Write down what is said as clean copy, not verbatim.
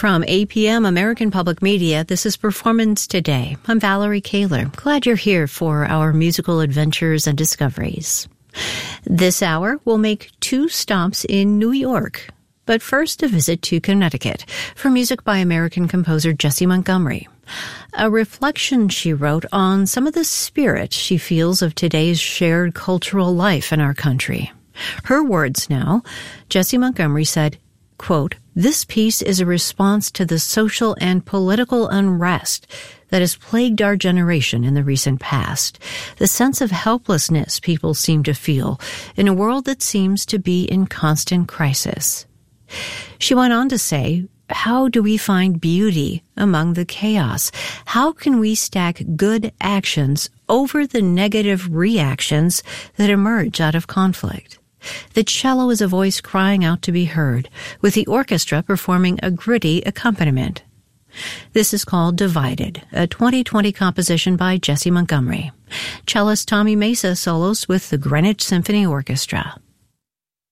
From APM American Public Media, this is Performance Today. I'm Valerie Kaler. Glad you're here for our musical adventures and discoveries. This hour, we'll make 2 stops in New York. But first, a visit to Connecticut for music by American composer Jessie Montgomery. A reflection she wrote on some of the spirit she feels of today's shared cultural life in our country. Her words now, Jessie Montgomery said, quote, "This piece is a response to the social and political unrest that has plagued our generation in the recent past, the sense of helplessness people seem to feel in a world that seems to be in constant crisis." She went on to say, how do we find beauty among the chaos? How can we stack good actions over the negative reactions that emerge out of conflict? The cello is a voice crying out to be heard, with the orchestra performing a gritty accompaniment. This is called Divided, a 2020 composition by Jessie Montgomery. Cellist Tommy Mesa solos with the Greenwich Symphony Orchestra.